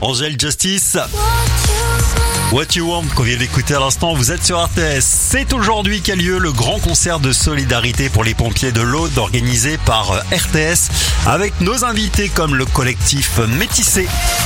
Angel Justice. What You Want qu'on vient d'écouter à l'instant, vous êtes sur RTS. C'est aujourd'hui qu'a lieu le grand concert de solidarité pour les pompiers de l'Aude organisé par RTS avec nos invités comme le collectif Métissé.